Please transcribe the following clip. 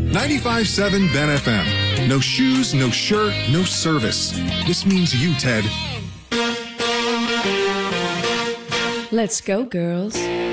95.7 Ben FM. No shoes, no shirt, no service. This means you, Ted. Let's go, girls.